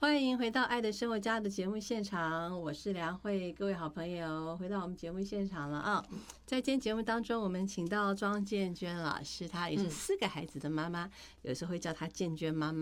欢迎回到《爱的生活家》的节目现场，我是梁慧，各位好朋友，回到我们节目现场了啊！在今天节目当中，我们请到庄建娟老师，她也是4个孩子的妈妈，有时候会叫她建娟妈妈。